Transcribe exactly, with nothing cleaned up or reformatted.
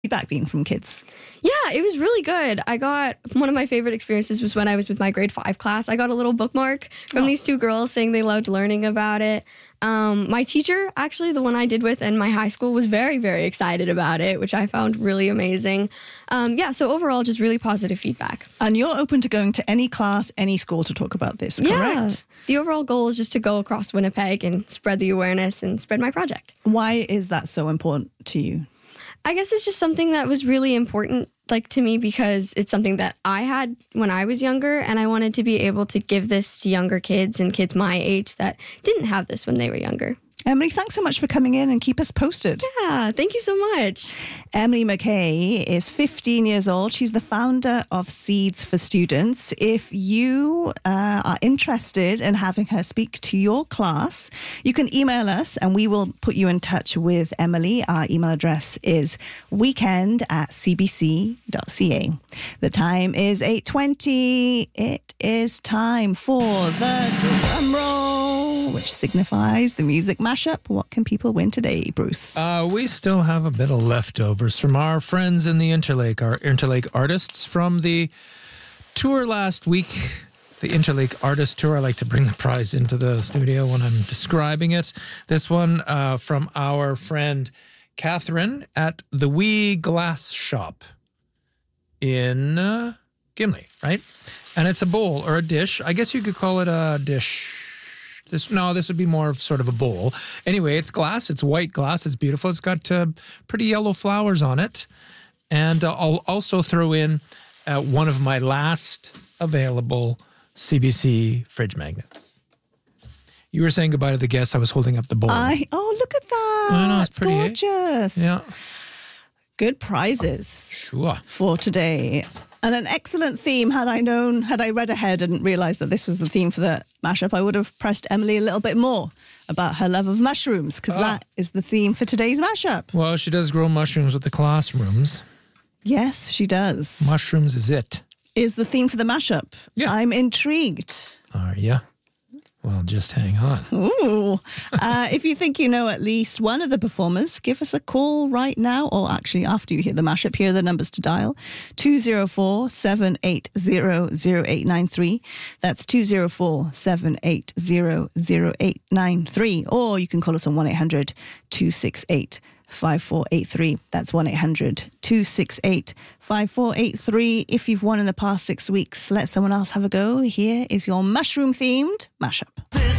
feedback been from kids? Yeah, it was really good. I got, one of my favorite experiences was when I was with my grade five class. I got a little bookmark from oh. these two girls saying they loved learning about it. Um, my teacher, actually, the one I did with in my high school, was very, very excited about it, which I found really amazing. Um, yeah, so overall, just really positive feedback. And you're open to going to any class, any school to talk about this, correct? Yeah. The overall goal is just to go across Winnipeg and spread the awareness and spread my project. Why is that so important to you? I guess it's just something that was really important, like, to me, because it's something that I had when I was younger, and I wanted to be able to give this to younger kids and kids my age that didn't have this when they were younger. Emily, thanks so much for coming in and keep us posted. Yeah, thank you so much. Emily McKay is fifteen years old. She's the founder of Seeds for Students. If you uh, are interested in having her speak to your class, you can email us and we will put you in touch with Emily. Our email address is weekend at c b c dot c a. The time is eight twenty. It is time for the drum roll, which signifies the music mashup. What can people win today, Bruce? Uh, we still have a bit of leftovers from our friends in the Interlake, our Interlake artists from the tour last week. The Interlake Artist Tour. I like to bring the prize into the studio when I'm describing it. This one uh, from our friend Catherine at the Wee Glass Shop in uh, Gimli, right? And it's a bowl or a dish. I guess you could call it a dish. This no, this would be more of sort of a bowl. Anyway, it's glass. It's white glass. It's beautiful. It's got uh, pretty yellow flowers on it. And uh, I'll also throw in uh, one of my last available C B C fridge magnets. You were saying goodbye to the guests. I was holding up the bowl. I, oh, look at that. I know, it's, it's pretty, gorgeous. Eh? Yeah. Good prizes sure. for today. And an excellent theme. Had I known, had I read ahead and realised that this was the theme for the mashup, I would have pressed Emily a little bit more about her love of mushrooms, because oh. that is the theme for today's mashup. Well, she does grow mushrooms with the classrooms. Yes, she does. Mushrooms is it. Is the theme for the mashup. Yeah. I'm intrigued. Are you? Well, just hang on. Ooh. Uh, if you think you know at least one of the performers, give us a call right now, or actually after you hear the mashup. Here are the numbers to dial. two oh four, seven eight zero, zero eight nine three. That's two oh four, seven eight zero, zero eight nine three. Or you can call us on one eight hundred, two six eight, five four eight three. That's one eight hundred, two six eight, five four eight three. If you've won in the past six weeks, let someone else have a go. Here is your mushroom-themed mashup.